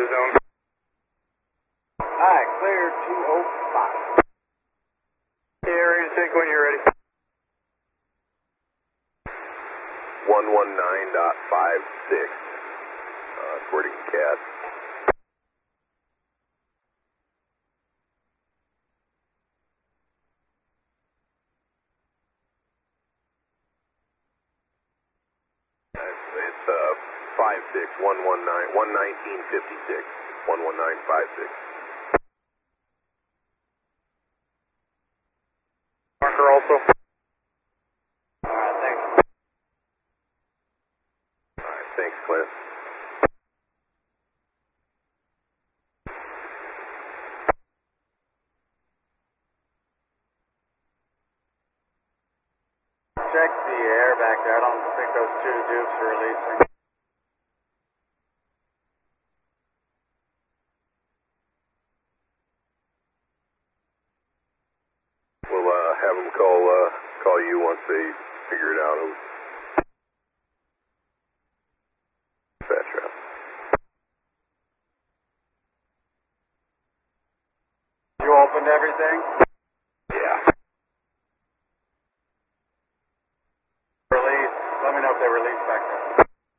zone. Alright, clear 205. Yeah, ready to take when you're ready. 119.56, according to CAD. It's 56, 119, 119.56, 119.56. Marker also. Alright, thanks. Alright, thanks, Clint. Check the air back there. I don't think those two dupes are releasing. We'll have them call you once they figure it out. Dispatch route. You opened everything?